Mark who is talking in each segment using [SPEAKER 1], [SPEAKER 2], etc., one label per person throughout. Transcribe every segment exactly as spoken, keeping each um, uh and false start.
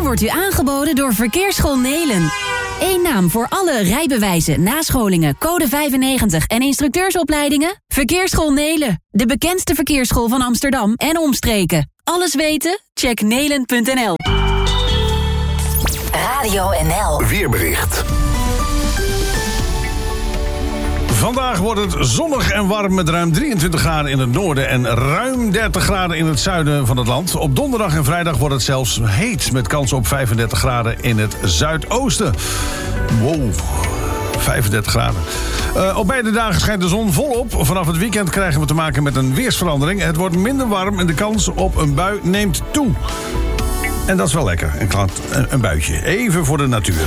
[SPEAKER 1] wordt u aangeboden door Verkeersschool Nelen. Eén naam voor alle rijbewijzen, nascholingen, code vijfennegentig en instructeursopleidingen? Verkeersschool Nelen, de bekendste verkeersschool van Amsterdam en omstreken. Alles weten? Check nelen punt n l.
[SPEAKER 2] Radio N L.
[SPEAKER 3] Weerbericht. Vandaag wordt het zonnig en warm met ruim drieëntwintig graden in het noorden en ruim dertig graden in het zuiden van het land. Op donderdag en vrijdag wordt het zelfs heet met kans op vijfendertig graden in het zuidoosten. Wow, vijfendertig graden. Uh, op beide dagen schijnt de zon volop. Vanaf het weekend krijgen we te maken met een weersverandering. Het wordt minder warm en de kans op een bui neemt toe. En dat is wel lekker, een, klant, een, een buitje. Even voor de natuur.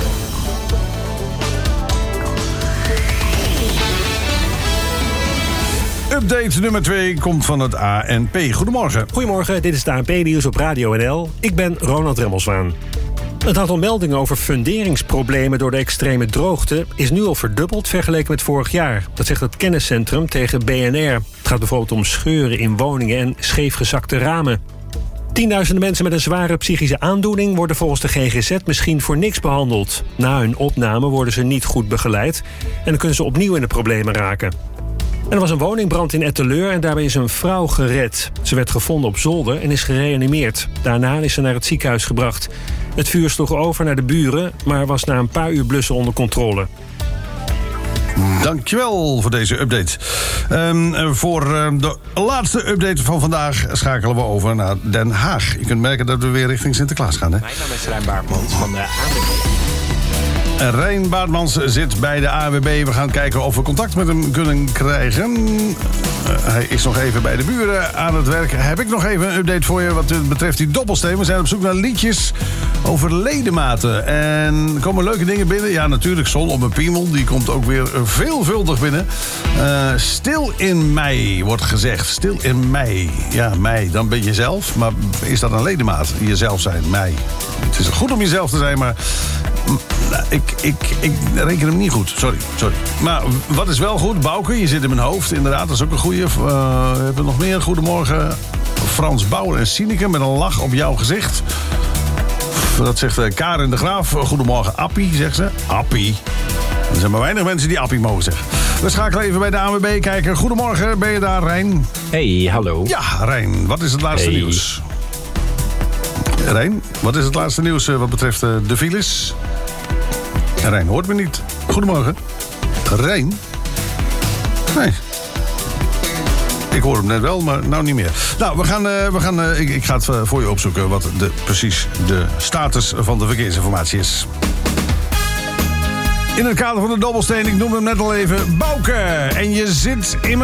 [SPEAKER 3] Update nummer twee komt van het A N P. Goedemorgen.
[SPEAKER 4] Goedemorgen, dit is het A N P-nieuws op Radio N L. Ik ben Ronald Remmelswaan. Het aantal meldingen over funderingsproblemen door de extreme droogte is nu al verdubbeld vergeleken met vorig jaar. Dat zegt het kenniscentrum tegen B N R. Het gaat bijvoorbeeld om scheuren in woningen en scheefgezakte ramen. Tienduizenden mensen met een zware psychische aandoening worden volgens de G G Z misschien voor niks behandeld. Na hun opname worden ze niet goed begeleid en dan kunnen ze opnieuw in de problemen raken. En er was een woningbrand in Etteleur en daarbij is een vrouw gered. Ze werd gevonden op zolder en is gereanimeerd. Daarna is ze naar het ziekenhuis gebracht. Het vuur sloeg over naar de buren, maar was na een paar uur blussen onder controle.
[SPEAKER 3] Dankjewel voor deze update. Um, voor uh, de laatste update van vandaag schakelen we over naar Den Haag. Je kunt merken dat we weer richting Sinterklaas gaan, hè?
[SPEAKER 5] Mijn naam is Rijn Baartmans van de A W B.
[SPEAKER 3] Rijn Baartmans zit bij de A W B. We gaan kijken of we contact met hem kunnen krijgen. Uh, hij is nog even bij de buren aan het werk. Heb ik nog even een update voor je wat betreft die dobbelsteen. We zijn op zoek naar liedjes over ledematen. En er komen leuke dingen binnen. Ja, natuurlijk, Sol op een piemel. Die komt ook weer veelvuldig binnen. Uh, stil in mei wordt gezegd. Stil in mei. Ja, mei. Dan ben je zelf. Maar is dat een ledemaat? Jezelf zijn, mei. Het is goed om jezelf te zijn, maar... Ik, ik, ik reken hem niet goed, sorry, sorry. Maar wat is wel goed? Bouke, je zit in mijn hoofd, inderdaad, dat is ook een goeie. Uh, we hebben nog meer. Goedemorgen, Frans Bauer en Sineke met een lach op jouw gezicht. Dat zegt uh, Karen de Graaf. Goedemorgen, Appie, zegt ze. Appie. Er zijn maar weinig mensen die Appie mogen zeggen. We schakelen even bij de A W B kijken. Goedemorgen, ben je daar, Rijn?
[SPEAKER 5] Hey, hallo.
[SPEAKER 3] Ja, Rijn, wat is het laatste
[SPEAKER 5] hey.
[SPEAKER 3] nieuws? Rijn, wat is het laatste nieuws uh, wat betreft uh, de files? Rijn hoort me niet. Goedemorgen. Rijn? Nee. Ik hoor hem net wel, maar nou niet meer. Nou, we gaan, uh, we gaan, uh, ik, ik ga het uh, voor je opzoeken wat de, precies de status van de verkeersinformatie is. In het kader van de dobbelsteen, ik noemde hem net al even, Bouke. En je zit in mijn...